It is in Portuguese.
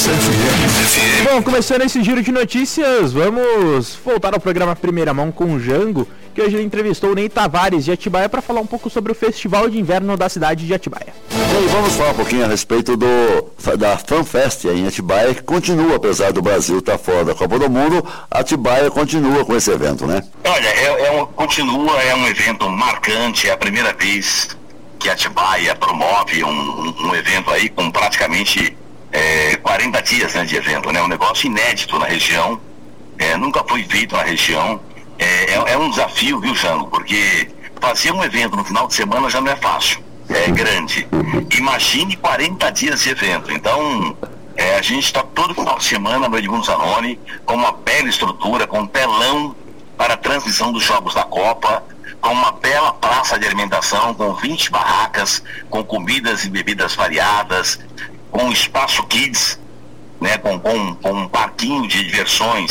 Bom, começando esse giro de notícias, vamos voltar ao programa Primeira Mão com o Jango, que hoje ele entrevistou o Ney Tavares de Atibaia para falar um pouco sobre o Festival de Inverno da cidade de Atibaia. E vamos falar um pouquinho a respeito da FanFest em Atibaia, que continua, apesar do Brasil estar fora da Copa do Mundo, Atibaia continua com esse evento, né? Olha, é um evento marcante, é a primeira vez que Atibaia promove um evento aí com praticamente 40 dias, né, de evento, né? Um negócio inédito na região, nunca foi feito na região, é um desafio, viu, Jango? Porque fazer um evento no final de semana já não é fácil, é grande. Imagine 40 dias de evento. Então, a gente está todo final de semana no Edmundo Zanoni com uma bela estrutura, com um telão para a transmissão dos Jogos da Copa, com uma bela praça de alimentação, com 20 barracas, com comidas e bebidas variadas, com espaço kids, né, com um parquinho de diversões